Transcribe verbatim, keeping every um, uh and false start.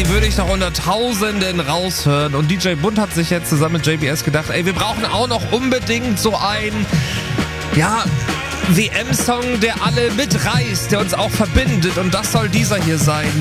die würde ich noch unter Tausenden raushören. Und D J Bund hat sich jetzt zusammen mit J B S gedacht, ey, wir brauchen auch noch unbedingt so ein, ja, W M-Song, der alle mitreißt, der uns auch verbindet. Und das soll dieser hier sein.